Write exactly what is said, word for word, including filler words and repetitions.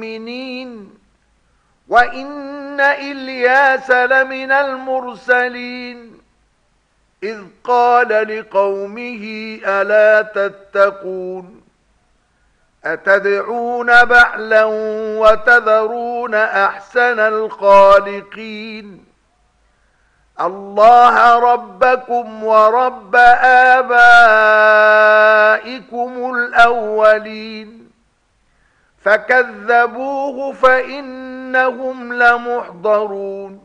المؤمنين وإن إلياس لمن المرسلين إذ قال لقومه ألا تتقون أتدعون بعلا وتذرون أحسن الخالقين الله ربكم ورب آبائكم الأولين فكذبوه فإنهم لمحضرون